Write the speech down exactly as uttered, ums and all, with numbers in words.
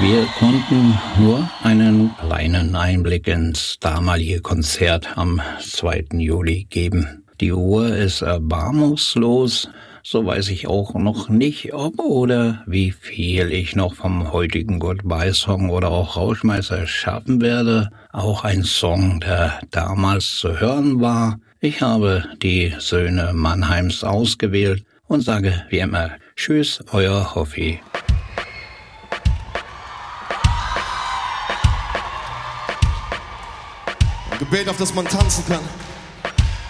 Wir konnten nur einen kleinen Einblick ins damalige Konzert am zweiten Juli geben. Die Uhr ist erbarmungslos, so weiß ich auch noch nicht, ob oder wie viel ich noch vom heutigen Goodbye-Song oder auch Rauschmeißer schaffen werde. Auch ein Song, der damals zu hören war. Ich habe die Söhne Mannheims ausgewählt und sage wie immer Tschüss, euer Hoffi. Gebet, auf das man tanzen kann.